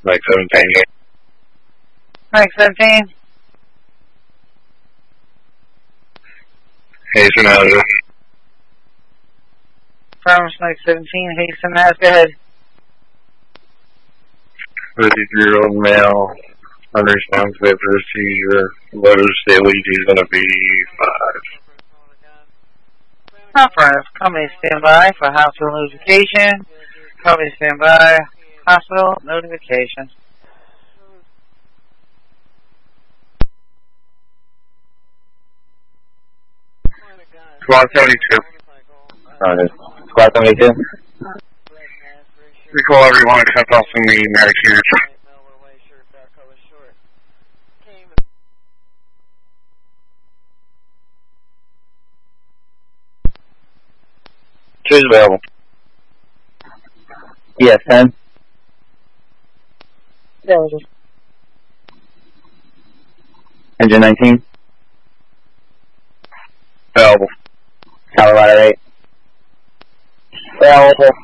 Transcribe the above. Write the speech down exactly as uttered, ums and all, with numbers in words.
Mike seventeen. Mike seventeen. Hasten hazard. From Mike seventeen, Hasten hazard. Go ahead. fifty-three-year-old male, understands that procedure, low state lead is going to be five. Conference, company standby for hospital notification. Company standby, hospital notification. Squad seventy-two. Alright, Squad seventy-two. We call everyone except us in the Medicaid. Choose available. Yes, ten. Engine nineteen. Available. Colorado eight. Available.